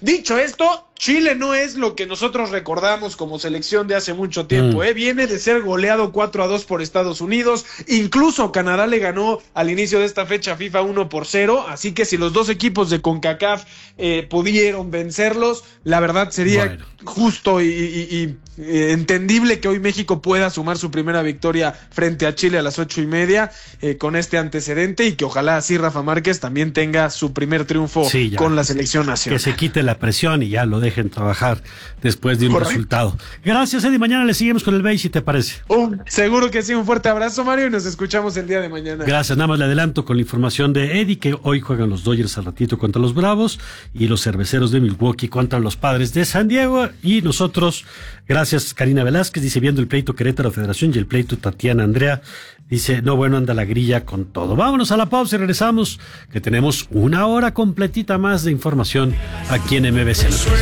Dicho esto, Chile no es lo que nosotros recordamos como selección de hace mucho tiempo, Viene de ser goleado 4-2 por Estados Unidos, incluso Canadá le ganó al inicio de esta fecha FIFA 1-0, así que si los dos equipos de CONCACAF pudieron vencerlos, la verdad sería justo y entendible que hoy México pueda sumar su primera victoria frente a Chile a las 8:30 con este antecedente, y que ojalá así Rafa Márquez también tenga su primer triunfo con la selección nacional. Que se quite la presión y ya lo dejen trabajar después de un resultado. Gracias, Eddie. Mañana le seguimos con el BASE, si te parece. Seguro que sí. Un fuerte abrazo, Mario, y nos escuchamos el día de mañana. Gracias. Nada más le adelanto con la información de Eddie, que hoy juegan los Dodgers al ratito contra los Bravos y los Cerveceros de Milwaukee contra los Padres de San Diego. Y nosotros, gracias, Karina Velázquez, dice, viendo el pleito Querétaro Federación y el pleito Tatiana Andrea, dice, no, bueno, anda la grilla con todo. Vámonos a la pausa y regresamos, que tenemos una hora completita más de información aquí en MBC Noticias.